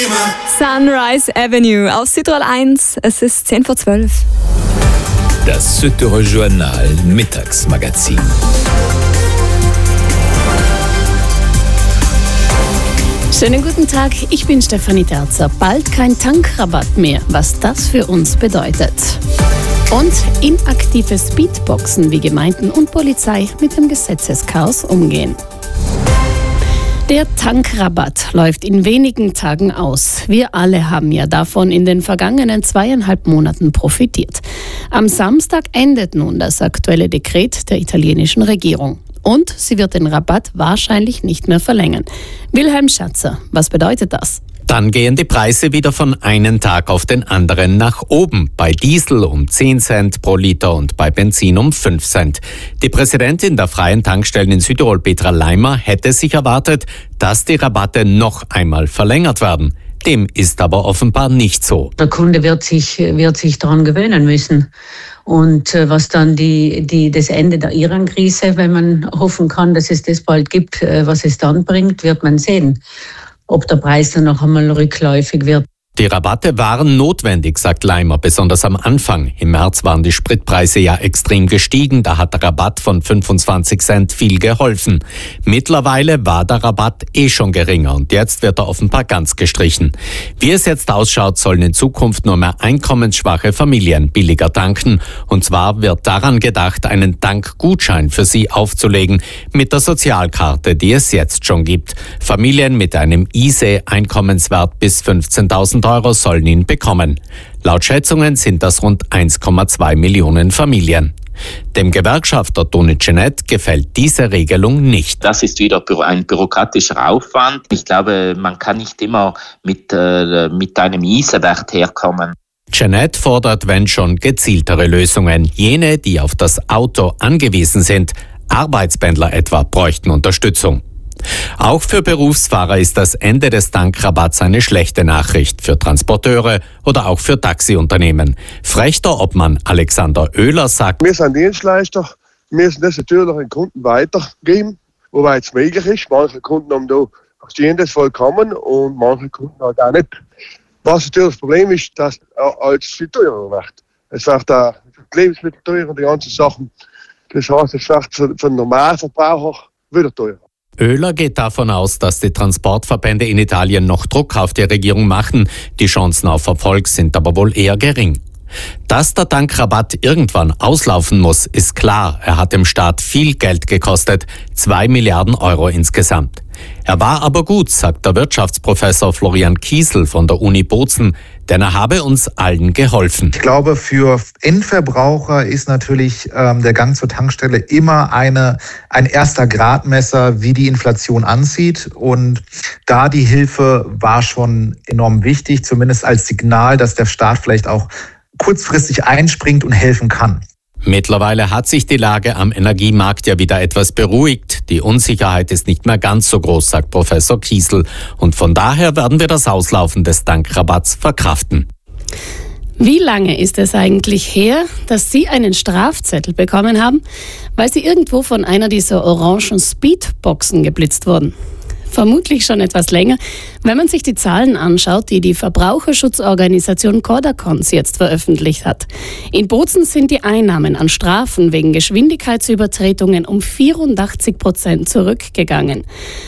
Sunrise Avenue auf Südtirol 1. Es ist 10:12. Das Südtiroler Journal Mittagsmagazin. Schönen guten Tag, ich bin Stefanie Terzer. Bald kein Tankrabatt mehr, was das für uns bedeutet. Und inaktive Speedboxen, wie Gemeinden und Polizei mit dem Gesetzeschaos umgehen. Der Tankrabatt läuft in wenigen Tagen aus. Wir alle haben ja davon in den vergangenen 2,5 Monaten profitiert. Am Samstag endet nun das aktuelle Dekret der italienischen Regierung. Und sie wird den Rabatt wahrscheinlich nicht mehr verlängern. Wilhelm Schatzer, was bedeutet das? Dann gehen die Preise wieder von einem Tag auf den anderen nach oben. Bei Diesel um 10 Cent pro Liter und bei Benzin um 5 Cent. Die Präsidentin der freien Tankstellen in Südtirol, Petra Leimer, hätte sich erwartet, dass die Rabatte noch einmal verlängert werden. Dem ist aber offenbar nicht so. Der Kunde wird sich daran gewöhnen müssen. Und was dann das Ende der Iran-Krise, wenn man hoffen kann, dass es das bald gibt, was es dann bringt, wird man sehen, ob der Preis dann noch einmal rückläufig wird. Die Rabatte waren notwendig, sagt Leimer, besonders am Anfang. Im März waren die Spritpreise ja extrem gestiegen, da hat der Rabatt von 25 Cent viel geholfen. Mittlerweile war der Rabatt schon geringer und jetzt wird er offenbar ganz gestrichen. Wie es jetzt ausschaut, sollen in Zukunft nur mehr einkommensschwache Familien billiger tanken. Und zwar wird daran gedacht, einen Tankgutschein für sie aufzulegen mit der Sozialkarte, die es jetzt schon gibt. Familien mit einem ISE-Einkommenswert bis 15.000 Euro sollen ihn bekommen. Laut Schätzungen sind das rund 1,2 Millionen Familien. Dem Gewerkschafter Toni Cenet gefällt diese Regelung nicht. Das ist wieder ein bürokratischer Aufwand. Ich glaube, man kann nicht immer mit einem ISE-Wert herkommen. Cenet fordert, wenn schon, gezieltere Lösungen. Jene, die auf das Auto angewiesen sind, Arbeitspendler etwa, bräuchten Unterstützung. Auch für Berufsfahrer ist das Ende des Tankrabatts eine schlechte Nachricht, für Transporteure oder auch für Taxiunternehmen. Frechter-Obmann Alexander Oehler sagt: Wir sind Dienstleister, wir müssen das natürlich den Kunden weitergeben, wobei es möglich ist. Manche Kunden haben da verstehen das vollkommen und manche Kunden halt auch nicht. Was natürlich das Problem ist, dass alles viel teurer wird. Es wird auch Lebensmittel teurer und die ganzen Sachen. Das heißt, es wird für den Normalverbraucher wieder teurer. Oehler geht davon aus, dass die Transportverbände in Italien noch Druck auf die Regierung machen. Die Chancen auf Erfolg sind aber wohl eher gering. Dass der Tankrabatt irgendwann auslaufen muss, ist klar. Er hat dem Staat viel Geld gekostet, 2 Milliarden Euro insgesamt. Er war aber gut, sagt der Wirtschaftsprofessor Florian Kiesel von der Uni Bozen, denn er habe uns allen geholfen. Ich glaube, für Endverbraucher ist natürlich der Gang zur Tankstelle immer ein erster Gradmesser, wie die Inflation anzieht. Und da die Hilfe war schon enorm wichtig, zumindest als Signal, dass der Staat vielleicht auch kurzfristig einspringt und helfen kann. Mittlerweile hat sich die Lage am Energiemarkt ja wieder etwas beruhigt. Die Unsicherheit ist nicht mehr ganz so groß, sagt Professor Kiesel. Und von daher werden wir das Auslaufen des Tankrabatts verkraften. Wie lange ist es eigentlich her, dass Sie einen Strafzettel bekommen haben, weil Sie irgendwo von einer dieser orangen Speedboxen geblitzt wurden? Vermutlich schon etwas länger, wenn man sich die Zahlen anschaut, die die Verbraucherschutzorganisation Cordacons jetzt veröffentlicht hat. In Bozen sind die Einnahmen an Strafen wegen Geschwindigkeitsübertretungen um 84% zurückgegangen.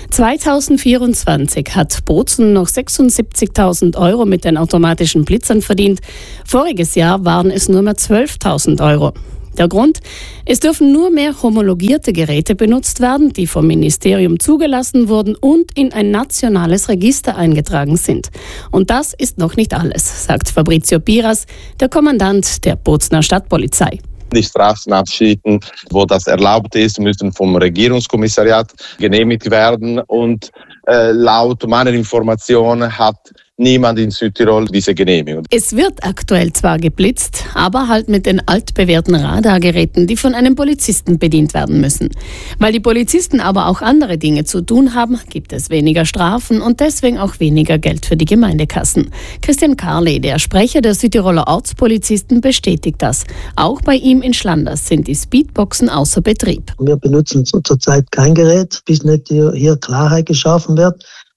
2024 hat Bozen noch 76.000 Euro mit den automatischen Blitzern verdient. Voriges Jahr waren es nur mehr 12.000 Euro. Der Grund? Es dürfen nur mehr homologierte Geräte benutzt werden, die vom Ministerium zugelassen wurden und in ein nationales Register eingetragen sind. Und das ist noch nicht alles, sagt Fabrizio Piras, der Kommandant der Bozener Stadtpolizei. Die Straßenabschnitten, wo das erlaubt ist, müssen vom Regierungskommissariat genehmigt werden. Und laut meiner Informationen hat niemand in Südtirol diese Genehmigung. Es wird aktuell zwar geblitzt, aber halt mit den altbewährten Radargeräten, die von einem Polizisten bedient werden müssen. Weil die Polizisten aber auch andere Dinge zu tun haben, gibt es weniger Strafen und deswegen auch weniger Geld für die Gemeindekassen. Christian Karle, der Sprecher der Südtiroler Ortspolizisten, bestätigt das. Auch bei ihm in Schlanders sind die Speedboxen außer Betrieb. Wir benutzen zurzeit kein Gerät, bis nicht hier Klarheit geschaffen wird.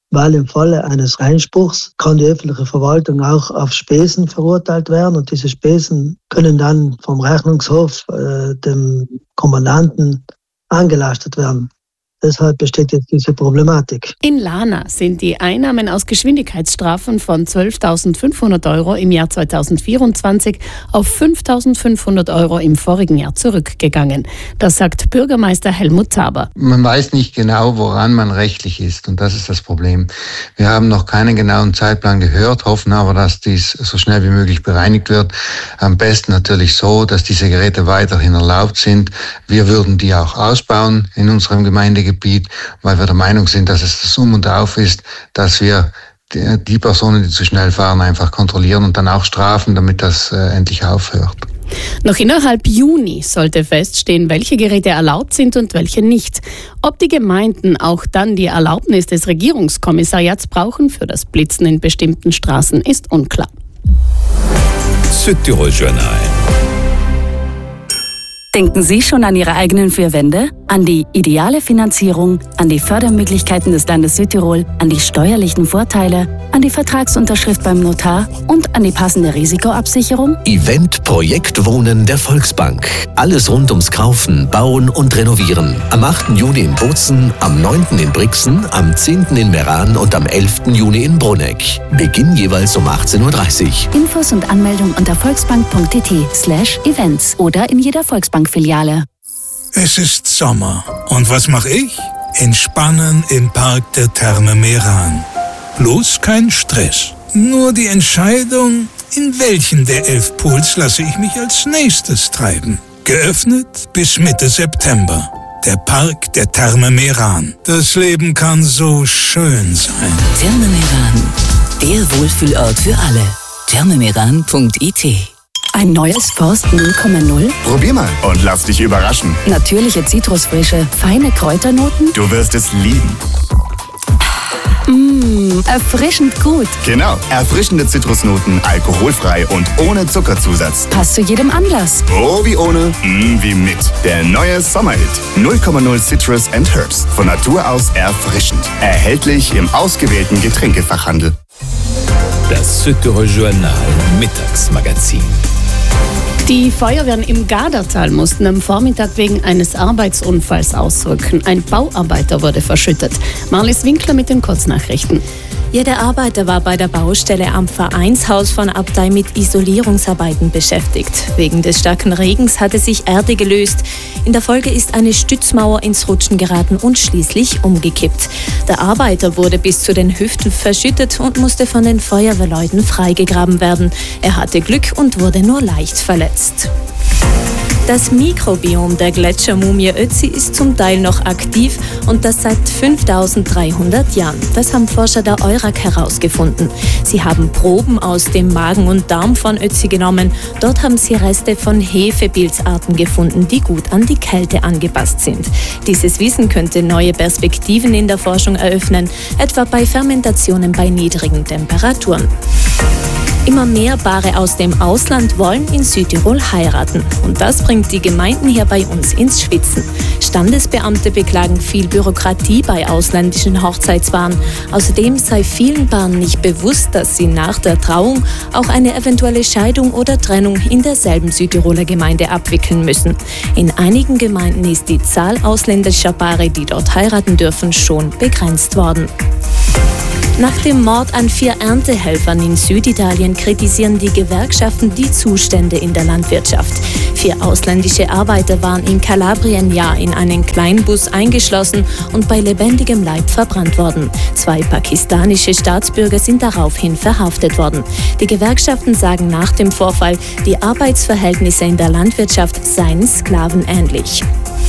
weil im Falle eines Einspruchs kann die öffentliche Verwaltung auch auf Spesen verurteilt werden und diese Spesen können dann vom Rechnungshof dem Kommandanten angelastet werden. Deshalb besteht jetzt diese Problematik. In Lana sind die Einnahmen aus Geschwindigkeitsstrafen von 12.500 € im Jahr 2024 auf 5.500 € im vorigen Jahr zurückgegangen. Das sagt Bürgermeister Helmut Zaber. Man weiß nicht genau, woran man rechtlich ist, und das ist das Problem. Wir haben noch keinen genauen Zeitplan gehört, hoffen aber, dass dies so schnell wie möglich bereinigt wird. Am besten natürlich so, dass diese Geräte weiterhin erlaubt sind. Wir würden die auch ausbauen in unserem Gemeindegebiet, weil wir der Meinung sind, dass es das Um und Auf ist, dass wir die Personen, die zu schnell fahren, einfach kontrollieren und dann auch strafen, damit das endlich aufhört. Noch innerhalb Juni sollte feststehen, welche Geräte erlaubt sind und welche nicht. Ob die Gemeinden auch dann die Erlaubnis des Regierungskommissariats brauchen für das Blitzen in bestimmten Straßen, ist unklar. Südtirol Journal. Denken Sie schon an Ihre eigenen 4 Wände? An die ideale Finanzierung, an die Fördermöglichkeiten des Landes Südtirol, an die steuerlichen Vorteile, an die Vertragsunterschrift beim Notar und an die passende Risikoabsicherung? Event Projekt Wohnen der Volksbank. Alles rund ums Kaufen, Bauen und Renovieren. Am 8. Juni in Bozen, am 9. in Brixen, am 10. in Meran und am 11. Juni in Bruneck. Beginn jeweils um 18:30 Uhr. Infos und Anmeldung unter volksbank.it/events oder in jeder Volksbankfiliale. Es ist Sommer. Und was mache ich? Entspannen im Park der Therme Meran. Bloß kein Stress. Nur die Entscheidung, in welchen der 11 Pools lasse ich mich als nächstes treiben. Geöffnet bis Mitte September. Der Park der Therme Meran. Das Leben kann so schön sein. Therme Meran. Der Wohlfühlort für alle. thermemeran.it. Ein neues Forst 0,0? Probier mal und lass dich überraschen. Natürliche Zitrusfrische, feine Kräuternoten? Du wirst es lieben. Erfrischend gut. Genau, erfrischende Zitrusnoten, alkoholfrei und ohne Zuckerzusatz. Passt zu jedem Anlass. Oh, wie ohne, wie mit. Der neue Sommerhit. 0,0 Citrus and Herbs. Von Natur aus erfrischend. Erhältlich im ausgewählten Getränkefachhandel. Das Südtirol Journal Mittagsmagazin. Die Feuerwehren im Gardertal mussten am Vormittag wegen eines Arbeitsunfalls ausrücken. Ein Bauarbeiter wurde verschüttet. Marlies Winkler mit den Kurznachrichten. Ja, der Arbeiter war bei der Baustelle am Vereinshaus von Abtei mit Isolierungsarbeiten beschäftigt. Wegen des starken Regens hatte sich Erde gelöst. In der Folge ist eine Stützmauer ins Rutschen geraten und schließlich umgekippt. Der Arbeiter wurde bis zu den Hüften verschüttet und musste von den Feuerwehrleuten freigegraben werden. Er hatte Glück und wurde nur leicht verletzt. Das Mikrobiom der Gletschermumie Ötzi ist zum Teil noch aktiv und das seit 5300 Jahren. Das haben Forscher der EURAC herausgefunden. Sie haben Proben aus dem Magen und Darm von Ötzi genommen. Dort haben sie Reste von Hefepilzarten gefunden, die gut an die Kälte angepasst sind. Dieses Wissen könnte neue Perspektiven in der Forschung eröffnen, etwa bei Fermentationen bei niedrigen Temperaturen. Immer mehr Paare aus dem Ausland wollen in Südtirol heiraten. Und das bringt die Gemeinden hier bei uns ins Schwitzen. Standesbeamte beklagen viel Bürokratie bei ausländischen Hochzeitspaaren. Außerdem sei vielen Paaren nicht bewusst, dass sie nach der Trauung auch eine eventuelle Scheidung oder Trennung in derselben Südtiroler Gemeinde abwickeln müssen. In einigen Gemeinden ist die Zahl ausländischer Paare, die dort heiraten dürfen, schon begrenzt worden. Nach dem Mord an 4 Erntehelfern in Süditalien kritisieren die Gewerkschaften die Zustände in der Landwirtschaft. 4 ausländische Arbeiter waren in Kalabrien in einen Kleinbus eingeschlossen und bei lebendigem Leib verbrannt worden. 2 pakistanische Staatsbürger sind daraufhin verhaftet worden. Die Gewerkschaften sagen nach dem Vorfall, die Arbeitsverhältnisse in der Landwirtschaft seien sklavenähnlich.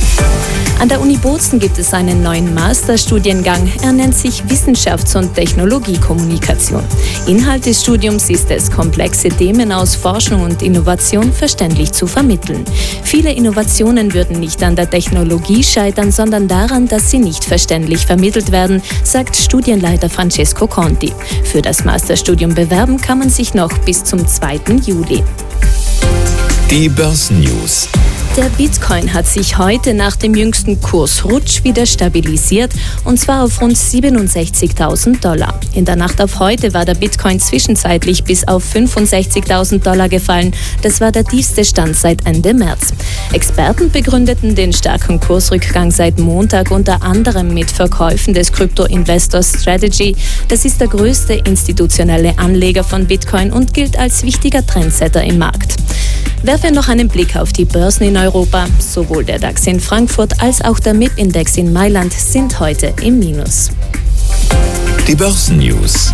An der Uni Bozen gibt es einen neuen Masterstudiengang. Er nennt sich Wissenschafts- und Technologiekommunikation. Inhalt des Studiums ist es, komplexe Themen aus Forschung und Innovation verständlich zu vermitteln. Viele Innovationen würden nicht an der Technologie scheitern, sondern daran, dass sie nicht verständlich vermittelt werden, sagt Studienleiter Francesco Conti. Für das Masterstudium bewerben kann man sich noch bis zum 2. Juli. Die Börsennews. Der Bitcoin hat sich heute nach dem jüngsten Kursrutsch wieder stabilisiert, und zwar auf rund $67.000. In der Nacht auf heute war der Bitcoin zwischenzeitlich bis auf $65.000 gefallen. Das war der tiefste Stand seit Ende März. Experten begründeten den starken Kursrückgang seit Montag unter anderem mit Verkäufen des Krypto-Investors Strategy. Das ist der größte institutionelle Anleger von Bitcoin und gilt als wichtiger Trendsetter im Markt. Werfen wir noch einen Blick auf die Börsen in Europa. Sowohl der DAX in Frankfurt als auch der MIB-Index in Mailand sind heute im Minus. Die Börsennews.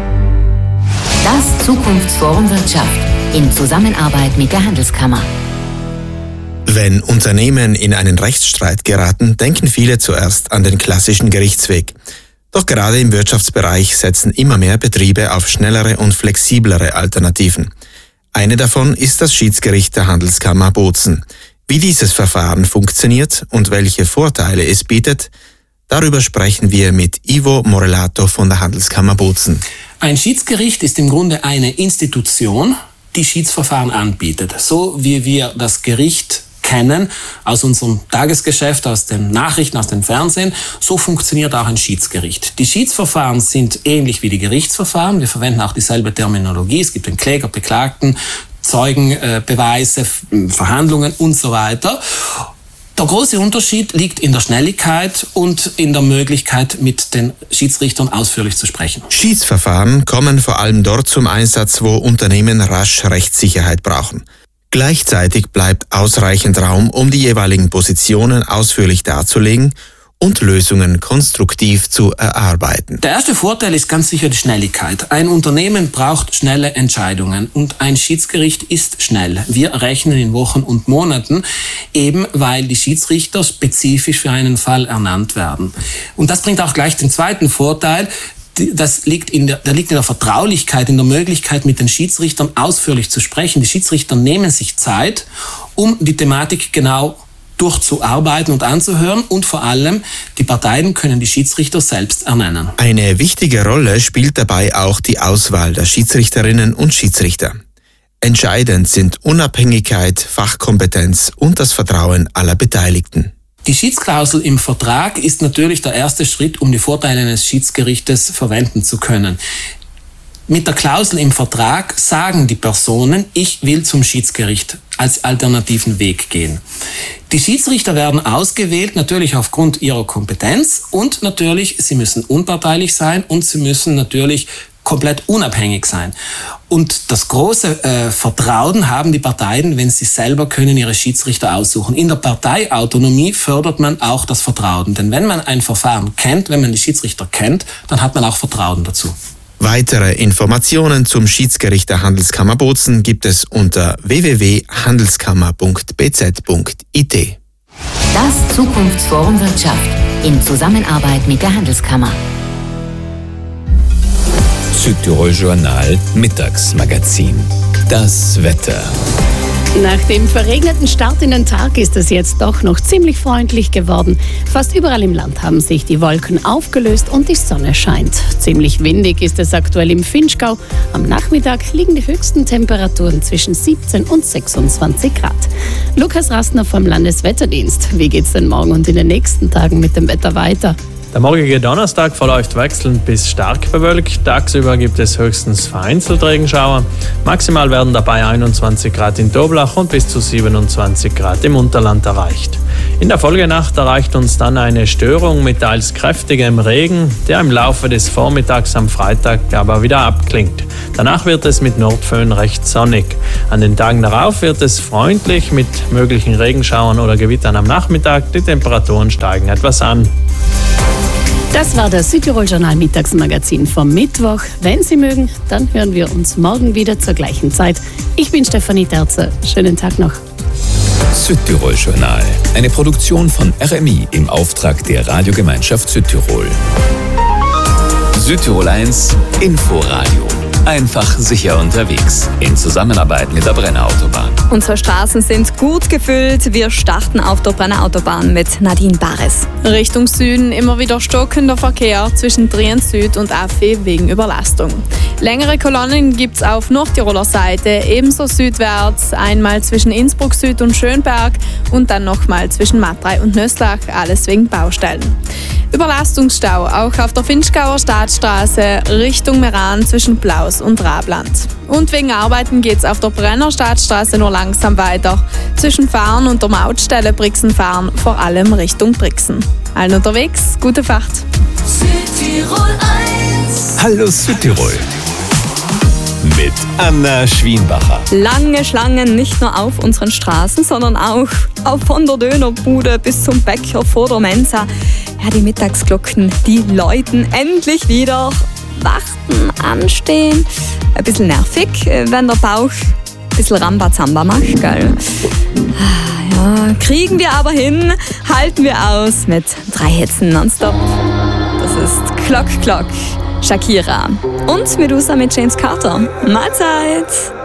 Das Zukunftsforum Wirtschaft in Zusammenarbeit mit der Handelskammer. Wenn Unternehmen in einen Rechtsstreit geraten, denken viele zuerst an den klassischen Gerichtsweg. Doch gerade im Wirtschaftsbereich setzen immer mehr Betriebe auf schnellere und flexiblere Alternativen. Eine davon ist das Schiedsgericht der Handelskammer Bozen. Wie dieses Verfahren funktioniert und welche Vorteile es bietet, darüber sprechen wir mit Ivo Morellato von der Handelskammer Bozen. Ein Schiedsgericht ist im Grunde eine Institution, die Schiedsverfahren anbietet. So wie wir das Gericht kennen aus unserem Tagesgeschäft, aus den Nachrichten, aus dem Fernsehen, so funktioniert auch ein Schiedsgericht. Die Schiedsverfahren sind ähnlich wie die Gerichtsverfahren. Wir verwenden auch dieselbe Terminologie. Es gibt den Kläger, Beklagten, Zeugen, Beweise, Verhandlungen und so weiter. Der große Unterschied liegt in der Schnelligkeit und in der Möglichkeit, mit den Schiedsrichtern ausführlich zu sprechen. Schiedsverfahren kommen vor allem dort zum Einsatz, wo Unternehmen rasch Rechtssicherheit brauchen. Gleichzeitig bleibt ausreichend Raum, um die jeweiligen Positionen ausführlich darzulegen und Lösungen konstruktiv zu erarbeiten. Der erste Vorteil ist ganz sicher die Schnelligkeit. Ein Unternehmen braucht schnelle Entscheidungen und ein Schiedsgericht ist schnell. Wir rechnen in Wochen und Monaten, eben weil die Schiedsrichter spezifisch für einen Fall ernannt werden. Und das bringt auch gleich den zweiten Vorteil. Das liegt in der Vertraulichkeit, in der Möglichkeit, mit den Schiedsrichtern ausführlich zu sprechen. Die Schiedsrichter nehmen sich Zeit, um die Thematik genau durchzuarbeiten und anzuhören, und vor allem die Parteien können die Schiedsrichter selbst ernennen. Eine wichtige Rolle spielt dabei auch die Auswahl der Schiedsrichterinnen und Schiedsrichter. Entscheidend sind Unabhängigkeit, Fachkompetenz und das Vertrauen aller Beteiligten. Die Schiedsklausel im Vertrag ist natürlich der erste Schritt, um die Vorteile eines Schiedsgerichtes verwenden zu können. Mit der Klausel im Vertrag sagen die Personen, ich will zum Schiedsgericht als alternativen Weg gehen. Die Schiedsrichter werden ausgewählt, natürlich aufgrund ihrer Kompetenz, und natürlich, sie müssen unparteilich sein und sie müssen natürlich komplett unabhängig sein. Und das große Vertrauen haben die Parteien, wenn sie selber können ihre Schiedsrichter aussuchen. In der Parteiautonomie fördert man auch das Vertrauen. Denn wenn man ein Verfahren kennt, wenn man die Schiedsrichter kennt, dann hat man auch Vertrauen dazu. Weitere Informationen zum Schiedsgericht der Handelskammer Bozen gibt es unter www.handelskammer.bz.it. Das Zukunftsforum Wirtschaft in Zusammenarbeit mit der Handelskammer. Südtirol Journal Mittagsmagazin. Das Wetter. Nach dem verregneten Start in den Tag ist es jetzt doch noch ziemlich freundlich geworden. Fast überall im Land haben sich die Wolken aufgelöst und die Sonne scheint. Ziemlich windig ist es aktuell im Vinschgau. Am Nachmittag liegen die höchsten Temperaturen zwischen 17 und 26 Grad. Lukas Rastner vom Landeswetterdienst. Wie geht's denn morgen und in den nächsten Tagen mit dem Wetter weiter? Der morgige Donnerstag verläuft wechselnd bis stark bewölkt. Tagsüber gibt es höchstens vereinzelt Regenschauer. Maximal werden dabei 21 Grad in Toblach und bis zu 27 Grad im Unterland erreicht. In der Folgenacht erreicht uns dann eine Störung mit teils kräftigem Regen, der im Laufe des Vormittags am Freitag aber wieder abklingt. Danach wird es mit Nordföhn recht sonnig. An den Tagen darauf wird es freundlich mit möglichen Regenschauern oder Gewittern am Nachmittag. Die Temperaturen steigen etwas an. Das war das Südtirol Journal Mittagsmagazin vom Mittwoch. Wenn Sie mögen, dann hören wir uns morgen wieder zur gleichen Zeit. Ich bin Stefanie Terzer. Schönen Tag noch. Südtirol Journal, eine Produktion von RMI im Auftrag der Radiogemeinschaft Südtirol. Südtirol 1 Inforadio Einfach sicher unterwegs. In Zusammenarbeit mit der Brenner Autobahn. Unsere Straßen sind gut gefüllt. Wir starten auf der Brenner Autobahn mit Nadine Bares. Richtung Süden immer wieder stockender Verkehr zwischen Trient Süd und Affi wegen Überlastung. Längere Kolonnen gibt es auf Nordtiroler Seite, ebenso südwärts, einmal zwischen Innsbruck Süd und Schönberg und dann nochmal zwischen Matrei und Nöslach, alles wegen Baustellen. Überlastungsstau auch auf der Vinschgauer Staatsstraße Richtung Meran zwischen Plaus und Rabland. Und wegen Arbeiten geht es auf der Brenner Staatsstraße nur langsam weiter. Zwischen Fahren und der Mautstelle Brixen-Fahren, vor allem Richtung Brixen. Allen unterwegs, gute Fahrt. Südtirol 1. Hallo Südtirol. Mit Anna Schwienbacher. Lange Schlangen nicht nur auf unseren Straßen, sondern auch von der Dönerbude bis zum Bäcker vor der Mensa. Ja, die Mittagsglocken, die läuten endlich wieder. Warten, anstehen. Ein bisschen nervig, wenn der Bauch ein bisschen Rambazamba macht, gell? Ja, kriegen wir aber hin, halten wir aus mit 3 Hitzen nonstop. Das ist Clock Clock, Shakira und Medusa mit James Carter. Mahlzeit!